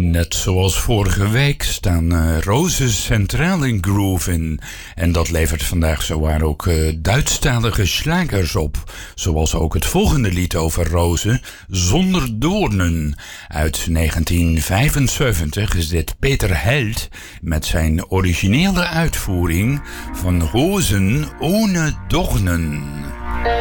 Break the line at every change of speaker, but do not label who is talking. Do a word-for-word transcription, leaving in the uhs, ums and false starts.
Net zoals vorige week staan uh, Roses centraal in Groovin. En dat levert vandaag zowaar ook uh, Duitsstalige slagers op. Zoals ook het volgende lied over rozen, Zonder Doornen. Uit negentien vijfenzeventig is dit Peter Held met zijn originele uitvoering van Rozen ohne Dornen.